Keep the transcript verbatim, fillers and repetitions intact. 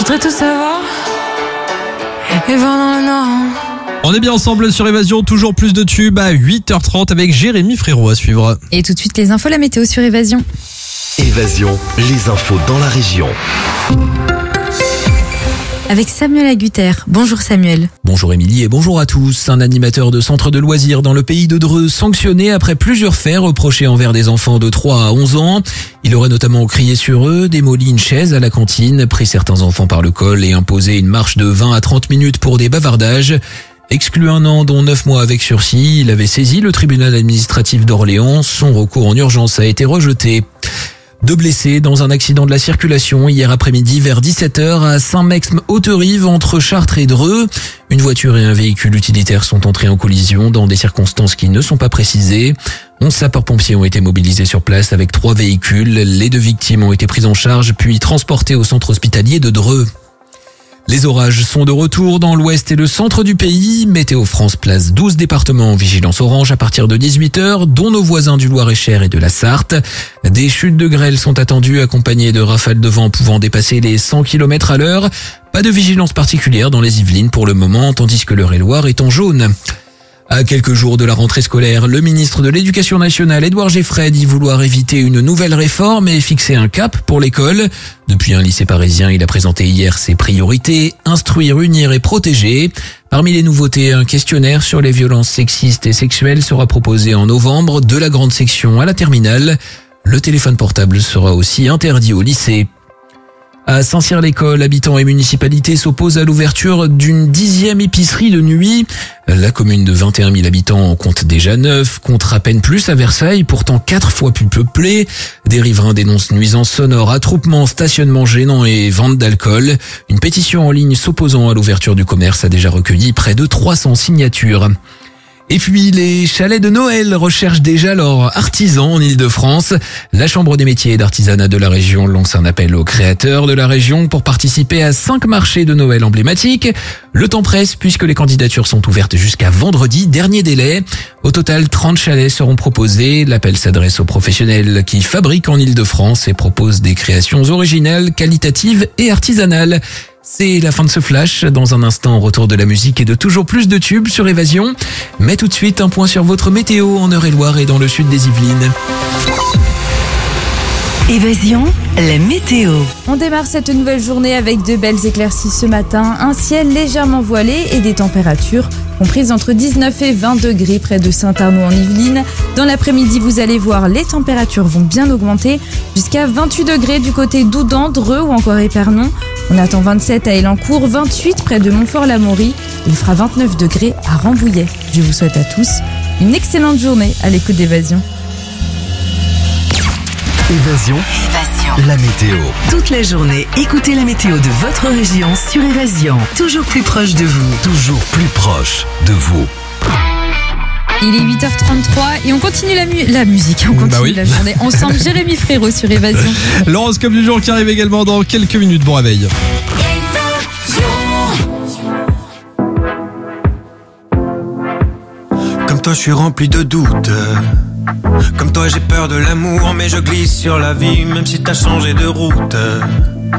voudrais tout savoir et voir dans le noir. On est bien ensemble sur Évasion, toujours plus de tubes à huit heures trente avec Jérémy Frérot à suivre. Et tout de suite les infos, la météo sur Évasion. Évasion, les infos dans la région. Avec Samuel Agutter. Bonjour Samuel. Bonjour Émilie et bonjour à tous. Un animateur de centre de loisirs dans le pays de Dreux sanctionné après plusieurs faits reprochés envers des enfants de trois à onze ans. Il aurait notamment crié sur eux, démoli une chaise à la cantine, pris certains enfants par le col et imposé une marche de vingt à trente minutes pour des bavardages. Exclu un an, dont neuf mois avec sursis, il avait saisi le tribunal administratif d'Orléans. Son recours en urgence a été rejeté. Deux blessés dans un accident de la circulation hier après-midi vers dix-sept heures à Saint-Mexme-Haute-Rive entre Chartres et Dreux. Une voiture et un véhicule utilitaire sont entrés en collision dans des circonstances qui ne sont pas précisées. Onze sapeurs-pompiers ont été mobilisés sur place avec trois véhicules. Les deux victimes ont été prises en charge puis transportées au centre hospitalier de Dreux. Les orages sont de retour dans l'ouest et le centre du pays. Météo France place douze départements en vigilance orange à partir de dix-huit heures, dont nos voisins du Loir-et-Cher et de la Sarthe. Des chutes de grêle sont attendues accompagnées de rafales de vent pouvant dépasser les cent kilomètres à l'heure. Pas de vigilance particulière dans les Yvelines pour le moment, tandis que l'Eure-et-Loir est en jaune. À quelques jours de la rentrée scolaire, le ministre de l'Éducation nationale, Édouard Geffray, dit vouloir éviter une nouvelle réforme et fixer un cap pour l'école. Depuis un lycée parisien, il a présenté hier ses priorités, instruire, unir et protéger. Parmi les nouveautés, un questionnaire sur les violences sexistes et sexuelles sera proposé en novembre, de la grande section à la terminale. Le téléphone portable sera aussi interdit au lycée. À Saint-Cyr-l'École, habitants et municipalités s'opposent à l'ouverture d'une dixième épicerie de nuit. La commune de vingt et un mille habitants en compte déjà neuf, contre à peine plus à Versailles, pourtant quatre fois plus peuplé. Des riverains dénoncent nuisances sonores, attroupements, stationnement gênants et vente d'alcool. Une pétition en ligne s'opposant à l'ouverture du commerce a déjà recueilli près de trois cents signatures. Et puis, les chalets de Noël recherchent déjà leurs artisans en Ile-de-France. La Chambre des métiers et d'artisanat de la région lance un appel aux créateurs de la région pour participer à cinq marchés de Noël emblématiques. Le temps presse puisque les candidatures sont ouvertes jusqu'à vendredi, dernier délai. Au total, trente chalets seront proposés. L'appel s'adresse aux professionnels qui fabriquent en Ile-de-France et proposent des créations originales, qualitatives et artisanales. C'est la fin de ce flash. Dans un instant, retour de la musique et de toujours plus de tubes sur Évasion. Mais tout de suite, un point sur votre météo en Eure-et-Loir et dans le sud des Yvelines. Évasion, la météo. On démarre cette nouvelle journée avec de belles éclaircies ce matin, un ciel légèrement voilé et des températures comprises entre dix-neuf et vingt degrés près de Saint-Arnaud en Yvelines. Dans l'après-midi, vous allez voir, les températures vont bien augmenter jusqu'à vingt-huit degrés du côté d'Oudan, Dreux ou encore Épernon. On attend vingt-sept à Élancourt, vingt-huit près de Montfort-l'Amaury. Il fera vingt-neuf degrés à Rambouillet. Je vous souhaite à tous une excellente journée à l'écoute d'Évasion. Évasion, Évasion. la météo. Toute la journée, écoutez la météo de votre région sur Évasion. Toujours plus proche de vous. Toujours plus proche de vous. Il est huit heures trente-trois et on continue la, mu- la musique, on continue Bah oui. la journée ensemble. Jérémy Frérot sur Évasion. L'horoscope du jour qui arrive également dans quelques minutes. Bon réveil. Comme toi je suis rempli de doutes. Comme toi j'ai peur de l'amour, mais je glisse sur la vie même si t'as changé de route.